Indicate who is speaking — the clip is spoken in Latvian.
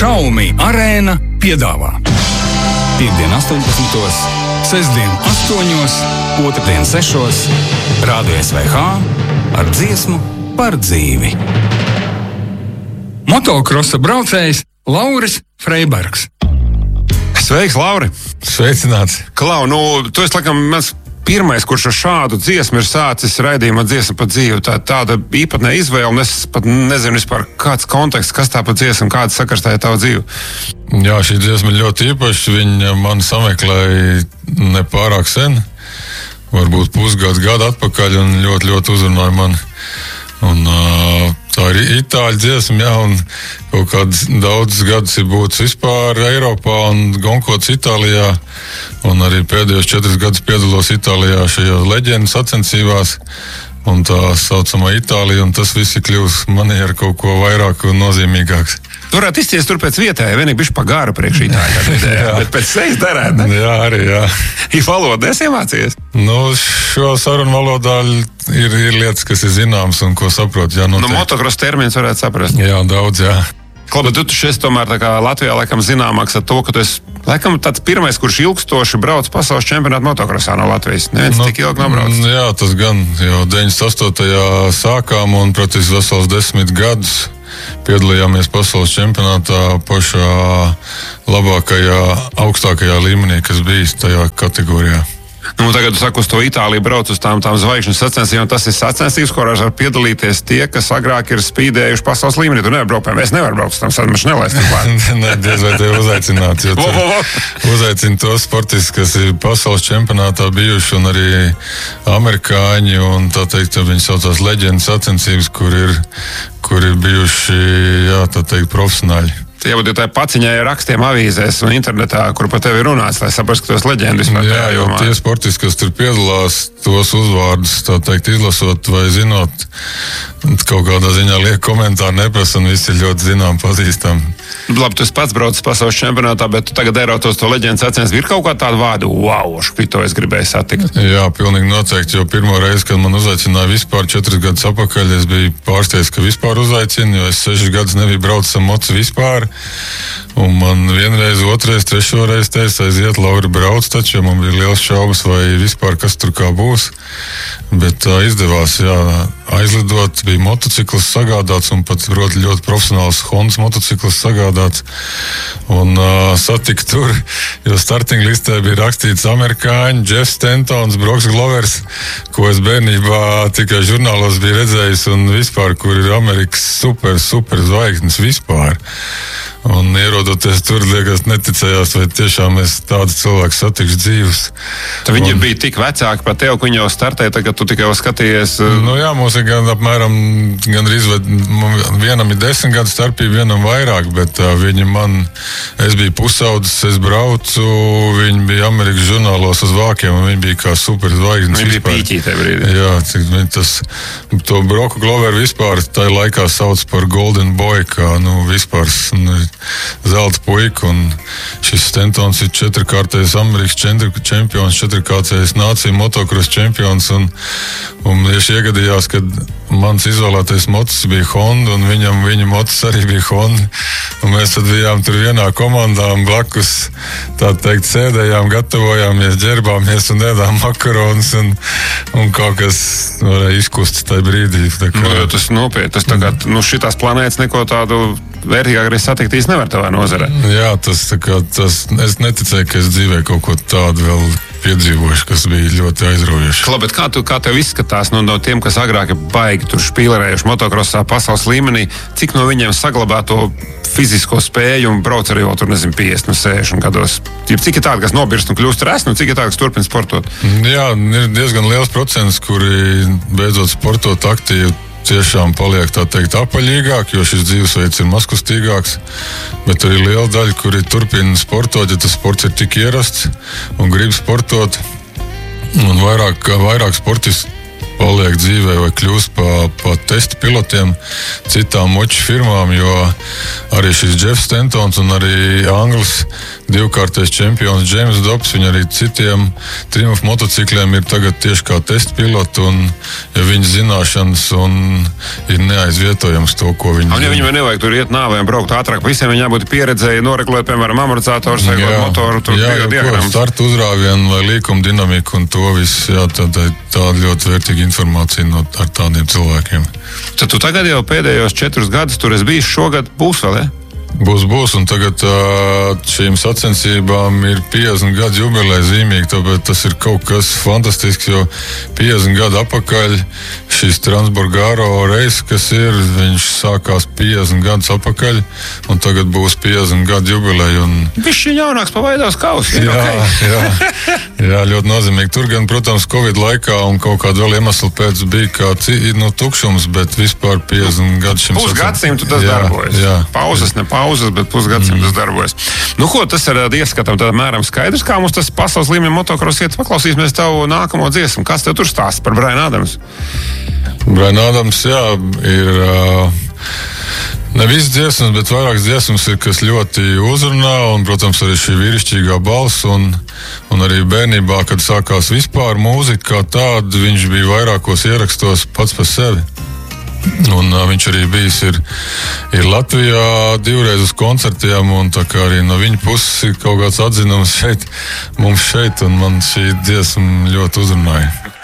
Speaker 1: Xiaomi Arēna piedāvā Piektdien 18, sestdien 8, otrdien 6, Rādio SVH ar dziesmu par dzīvi. Motokrosa braucējs Lauris Freibergs.
Speaker 2: Sveiks, Lauri!
Speaker 3: Sveicināts!
Speaker 2: Klau, tu esi laikam mans pirmais, kurš ar šādu dziesmu ir sācis raidījuma dziesmu par dzīvi. Tāda īpatnē izvēle, un es pat nezinu vispār kāds konteksts, kas tā par dziesmu, kāda sakarstāja tavu dzīvi.
Speaker 3: Jā, šī dziesma ir ļoti īpaša. Viņa man sameklēja nepārāk sen, varbūt pusgadu atpakaļ, un ļoti uzrunāja mani. Un, tā ir itāļu dziesma, jā, un kaut kāds daudzus gadus ir būtis vispār Eiropā un gonkots Itālijā, un arī pēdējos 4 gadus piedalos Itālijā šajās leģendas sacensībās, un tā saucamā Itālija, un tas viss ir kļūst manī ar kaut ko vairāk un nozīmīgāks.
Speaker 2: Varētu izcies tur pēc vietējā, vienīgi bišķi pa garu priekš Itālijā, bet pēc sejas darēt, ne?
Speaker 3: Jā, arī, jā.
Speaker 2: Ir valoda, es iemācījies?
Speaker 3: Šo sarunu valodā ir lietas, kas ir zināmas un ko saprot. Jā,
Speaker 2: motokrosa termins varētu saprast.
Speaker 3: Jā, daudz, jā.
Speaker 2: Bet tu šis tomēr tā kā Latvijā laikam zināmāks ar to, ka tu esi laikam tāds pirmais, kurš ilgstoši brauc pasaules čempionātu motokrosā no Latvijas. Neviens tik ilgi nav braucis.
Speaker 3: Jā, tas gan, jo 98. sākām un, protams, vesels 10 gadus piedalījāmies pasaules čempionātā pašā labākajā, augstākajā līmenī, kas bijis tajā kategorijā.
Speaker 2: Tagad tu saki, uz to Itāliju brauc uz tām zvaigžņu sacensībām, tas ir sacensības, kurās var piedalīties tie, kas agrāk ir spīdējuši pasaules līmenī. Tu nevari braukt, es nevaru braukt uz tām sacensībām, nelaist klāt.
Speaker 3: Nē, diez vai tevi uzaicināt, jo uzaicina tos sportistus, kas ir pasaules čempionātā bijuši, un arī amerikāņi, un tā teikt, viņi saucās leģendas sacensības, kur ir bijuši, jā, tā teikt, profesionāļi.
Speaker 2: Jābūt tā paciņai ar rakstiem avīzēs un internetā, kur par tevi runāts, lai saprastu, ka tos leģendu vispār tajā jomā.
Speaker 3: Jā, tie sportisti, kas tur piedalās, tos uzvārdus, tā teikt, izlasot vai zinot, kaut kādā ziņā liek komentāru neprasa, un visi ir ļoti zinām, pazīstam.
Speaker 2: Labi, tu esi pats braucis pasaules čempionātā, bet tu tagad ierautos to leģendas sacensību. Ir kaut kā tāda vārda, wow, špito es gribēju satikt.
Speaker 3: Jā, pilnīgi noteikti, jo pirmo reizi, kad man uzaicināja vispār 4 gadus atpakaļ, es biju pārsteigts, ka vispār uzaicina, jo es 6 gadus nebiju braucis ar mocu vispār. Un man vienreiz, otrais, trešoreiz teica, aiziet, Lauri, brauc taču, jo man bija liels šaubas, vai vispār kas tur kā būs. Bet tā izdevās, jā, aizlidot, bija motocikls sagādāts un pat ļoti profesionāls Hondas motocikls sagādāts. Un satikt tur, jo starting listē bija rakstīts amerikāņi, Jeffs Stentons, Broks Glovers, ko es bērnībā tikai žurnālos biju redzējis, un vispār, kur ir Amerikas super zvaigznes vispār. Un ierodoties tur, liekas, neticējās, vai tiešām es tādu cilvēku satikšu dzīves.
Speaker 2: Tad viņi bija tik vecāki par tevi, ka viņi jau startēja, tagad tu tikai jau skatījies.
Speaker 3: Jā, mums ir apmēram gandrīz, vienam ir 10 gadu starpība, vienam vairāk, bet es biju pusaudzis, es braucu, viņi bija Amerikas žurnālos uz vākiem, un viņi bija kā super zvaigznes.
Speaker 2: Viņi bija pīķī tajā brīdī.
Speaker 3: Jā, to Broku Gloveru vispār tajā laikā sauc par Golden Boy, kā, vispār zelta puika, un šis Stentons ir 4-kārtais Amerikas čempions, 4-kārtais nāciju motokros čempions, un tieši iegadījās, kad mans izvēlētais mocis bija Honda, un viņa mocis arī bija Honda, un mēs tad bijām tur vienā komandā, un blakus, tā teikt, sēdējām, gatavojāmies, ģerbāmies un ēdām makaronus, un kaut kas varēja izkust tajā brīdī.
Speaker 2: Tas nopietni, tas tagad, šitās planētas neko tādu vērtīgāk arī satikt īsti nevar tavā nozarē.
Speaker 3: Jā, es neticēju, ka es dzīvē kaut ko tādu vēl piedzīvojuši, kas bija ļoti aizraujoši.
Speaker 2: Bet kā tev izskatās no tiem, kas agrāk ir baigi tur špīlerējuši motokrosā pasaules līmenī, cik no viņiem saglabā to fizisko spēju un brauc arī vēl tur, 50, 60 gados? Cik ir tādi, kas nobirst un kļūst resni, un cik ir tādi, kas turpina sportot?
Speaker 3: Jā, ir diezgan liels procents, kuri beidzot sportot aktīvi, tiešām paliek, tā teikt, apaļīgāk, jo šis dzīvesveids ir mazkustīgāks, bet arī liela daļa, kuri turpina sportot, ja tas sports ir tik ierasts un grib sportot, un vairāk sportisti paliek dzīvē vai kļūst pa testa pilotiem citām moču firmām, jo arī šis Jeffs Stentons un arī Anglis divkārtais čempions James Dobbs, viņi arī citiem Triumph motocikliem ir tagad tieši kā testa piloti, un ja viņa zināšanas un ir neaizvietojams to, ko viņi
Speaker 2: zina. Ja viņam nevajag tur iet nāvē un braukt ātrāk, visiem viņam būtu pieredzēji noregulēt, piemēram, amortizātors vai motoru, tur biodiagrammas.
Speaker 3: Startu uzrāvienu vai līkuma dinamiku un to visu, tāda ļoti vērtīga informācija ar tādiem cilvēkiem.
Speaker 2: Tad tu tagad jau pēdējos 4 gadus tur esi bijis, šogad būs vēl,
Speaker 3: Būs, un tagad šīm sacensībām ir 50 gadu jubileja zīmīgi, tāpēc tas ir kaut kas fantastisks, jo 50 gadu atpakaļ šis Transburgaro reis, kas ir, viņš sākās 50 gadus atpakaļ, un tagad būs 50 gadu jubileja.
Speaker 2: Bišķi jaunāks pa Vaidavas kausu.
Speaker 3: Jā, ļoti nozīmīgi. Tur gan, protams, Covid laikā un kaut kādu vēl iemeslu pēc bija kā tukšums, bet vispār 50 gadu šim
Speaker 2: pusgadsimtu tas darbojas. Pauzes, ne pauzes, bet pusgadsimtas darbojas. Nu, ko tas ir ieskatam, tad mēram skaidrs, kā mums tas pasaules līmeņa motokros iet. Paklausīsimies tavu nākamo dziesmu. Kas tev tur stāsta par Brian Adams?
Speaker 3: Brian Adams, ir ne visas dziesmas, bet vairākas dziesmas ir, kas ļoti uzrunā, un, protams, arī šī vīrišķīgā balss, un arī bērnībā, kad sākās vispār mūzika kā tāda, viņš bija vairākos ierakstos pats par sevi. Un viņš arī bijis ir Latvijā 2 reizes uz koncertiem, un tā kā arī no viņa puses ir kaut kāds atzinums mums šeit, un man šī dziesma ļoti uzrunāja.